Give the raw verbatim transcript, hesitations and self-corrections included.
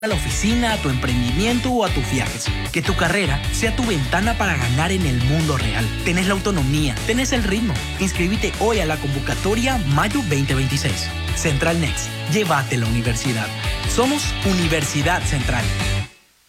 a la oficina, a tu emprendimiento o a tus viajes. Que tu carrera sea tu ventana para ganar en el mundo real. Tenés la autonomía, tenés el ritmo. Inscríbete hoy a la convocatoria Mayo veinte veintiséis. Central Next, llévate la universidad. Somos Universidad Central.